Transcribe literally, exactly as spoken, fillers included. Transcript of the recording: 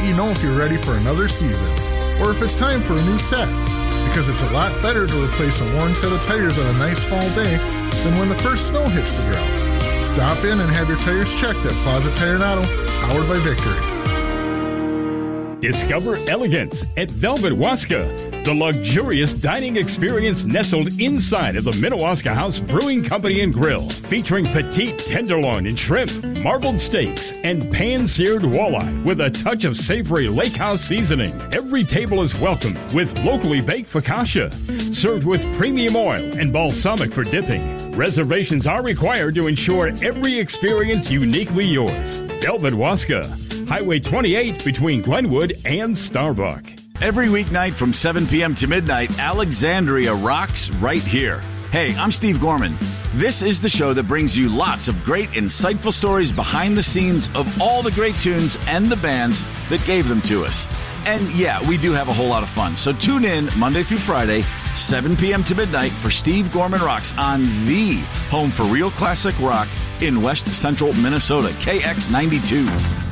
you know if you're ready for another season, or if it's time for a new set. Because it's a lot better to replace a worn set of tires on a nice fall day than when the first snow hits the ground. Stop in and have your tires checked at Plaza Tire and Auto, powered by Victory. Discover elegance at Velvet Waska, the luxurious dining experience nestled inside of the Minnewaska House Brewing Company and Grill, featuring petite tenderloin and shrimp, marbled steaks, and pan-seared walleye with a touch of savory lake house seasoning. Every table is welcomed with locally baked focaccia, served with premium oil and balsamic for dipping. Reservations are required to ensure every experience uniquely yours. Velvet Waska, Highway twenty-eight between Glenwood and Starbuck. Every weeknight from seven p.m. to midnight, Alexandria rocks right here. Hey, I'm Steve Gorman. This is the show that brings you lots of great, insightful stories behind the scenes of all the great tunes and the bands that gave them to us. And yeah, we do have a whole lot of fun. So tune in Monday through Friday, seven p.m. to midnight for Steve Gorman Rocks on the home for real classic rock in West Central Minnesota, K X ninety-two.